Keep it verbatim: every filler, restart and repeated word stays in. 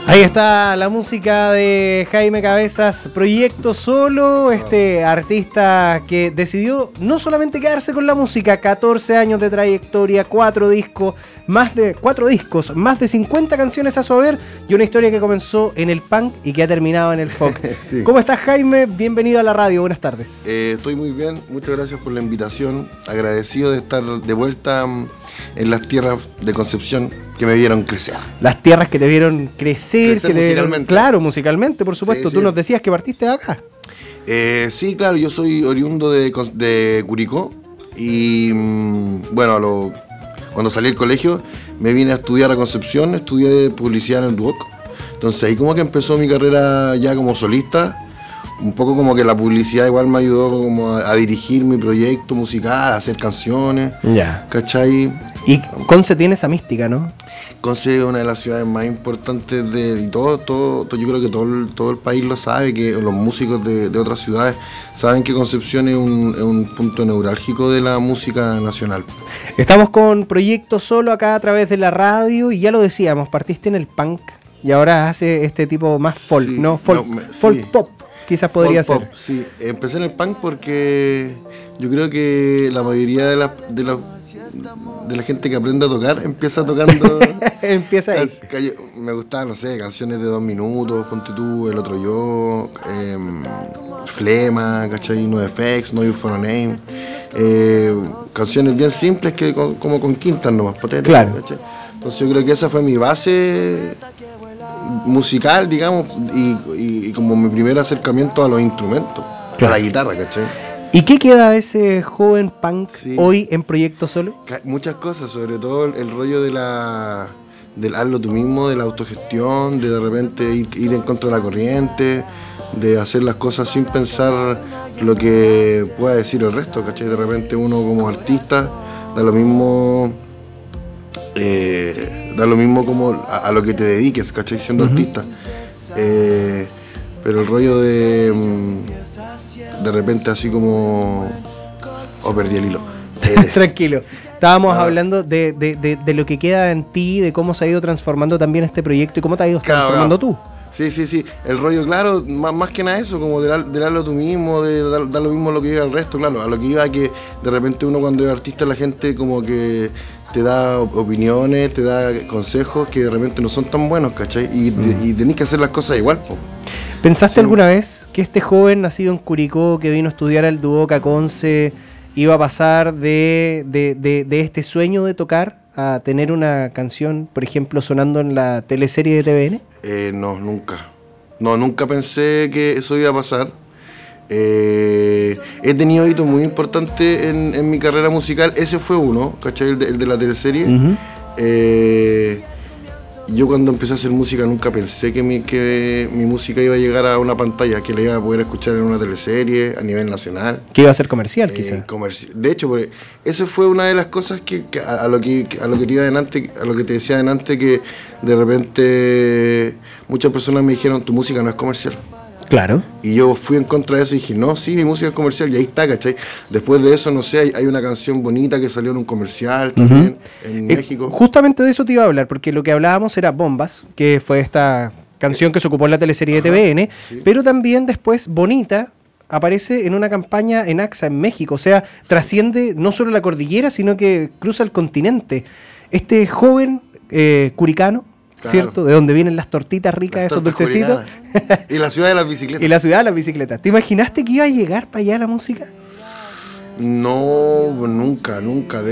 Ahí está la música de Jaime Cabezas, Proyecto Solo, este artista que decidió no solamente quedarse con la música, catorce años de trayectoria, cuatro discos, más de cuatro discos, más de cincuenta canciones a su haber y una historia que comenzó en el punk y que ha terminado en el folk. Sí. ¿Cómo estás, Jaime? Bienvenido a la radio, buenas tardes. Eh, estoy muy bien, muchas gracias por la invitación, agradecido de estar de vuelta en las tierras de Concepción que me vieron crecer. Las tierras que te vieron crecer, crecer que musicalmente. Vieron, claro, musicalmente, por supuesto. Sí, Tú sí. nos decías que partiste de acá. Eh, sí, claro, yo soy oriundo de, de Curicó y mm, bueno, lo, cuando salí del colegio me vine a estudiar a Concepción, estudié publicidad en el Duoc. Entonces ahí como que empezó mi carrera ya como solista. Un poco como que la publicidad igual me ayudó como a, a dirigir mi proyecto musical, a hacer canciones, ya. ¿Cachai? Y Conce tiene esa mística, ¿no? Conce es una de las ciudades más importantes de y todo, todo, todo yo creo que todo el, todo el país lo sabe, que los músicos de, de otras ciudades saben que Concepción es un, es un punto neurálgico de la música nacional. Estamos con Proyecto Solo acá a través de la radio y ya lo decíamos, partiste en el punk y ahora hace este tipo más folk, Sí, ¿no? Folk, no, me, folk sí. pop. Quizás podría Folk ser. pop, sí, empecé en el punk porque yo creo que la mayoría de la, de la, de la gente que aprende a tocar empieza tocando. Empieza ahí. Me gustaban, no sé, canciones de dos minutos, Ponte tú, El Otro Yo, eh, Flema, ¿cachai? No Effects, No You For A Name. Eh, canciones bien simples que con, como con quintas nomás, potentes. Claro. ¿Cachai? Entonces yo creo que esa fue mi base musical, digamos, y, y, y como mi primer acercamiento a los instrumentos, claro. A la guitarra, ¿cachai? ¿Y qué queda de ese joven punk sí. hoy en Proyecto Solo? Muchas cosas, sobre todo el, el rollo de la del hazlo tú mismo, de la autogestión, de de repente ir, ir en contra de la corriente, de hacer las cosas sin pensar lo que pueda decir el resto, ¿cachai? De repente uno como artista da lo mismo... Eh, da lo mismo como a, a lo que te dediques, ¿cachai? Siendo uh-huh. artista. Eh, pero el rollo de de repente así como... Oh, perdí el hilo. Eh, Tranquilo. Estábamos ah, hablando de, de, de, de lo que queda en ti, de cómo se ha ido transformando también este proyecto y cómo te has ido transformando claro, tú. Sí, sí, sí. El rollo, claro, más, más que nada eso, como de darlo tú mismo, de dar, dar lo mismo a lo que diga el resto, claro. A lo que iba que de repente uno cuando es artista la gente como que te da opiniones, te da consejos que de repente no son tan buenos, ¿cachai? Y, mm. y tenés que hacer las cosas igual, po. ¿Pensaste sí. alguna vez que este joven nacido en Curicó, que vino a estudiar al Duoc a Conce, iba a pasar de, de, de, de este sueño de tocar a tener una canción, por ejemplo, sonando en la teleserie de T V N? Eh, no, nunca. No, nunca pensé que eso iba a pasar. Eh, he tenido hitos muy importantes en, en mi carrera musical. Ese fue uno, ¿cachai? El de, el de la teleserie. Uh-huh. Eh, yo cuando empecé a hacer música nunca pensé que mi, que mi música iba a llegar a una pantalla, que la iba a poder escuchar en una teleserie a nivel nacional. Que iba a ser comercial, eh, quizás. Comerci- de hecho, porque eso fue una de las cosas que, que a, a lo que a lo que te iba adelante, a lo que te decía adelante, que de repente muchas personas me dijeron, tu música no es comercial. Claro. Y yo fui en contra de eso y dije, no, sí, mi música es comercial, y ahí está, ¿cachai? Después de eso, no sé, hay, hay una canción bonita que salió en un comercial también, uh-huh. en eh, México. Justamente de eso te iba a hablar, porque lo que hablábamos era Bombas, que fue esta canción que se ocupó en la teleserie Ajá, de T V N, sí. Pero también después Bonita aparece en una campaña en AXA en México, o sea, trasciende no solo la cordillera, sino que cruza el continente. Este joven eh, curicano, claro. ¿Cierto? De donde vienen las tortitas ricas, las esos dulcecitos. Y la ciudad de las bicicletas. Y la ciudad de las bicicletas. ¿Te imaginaste que iba a llegar para allá la música? No, nunca, nunca.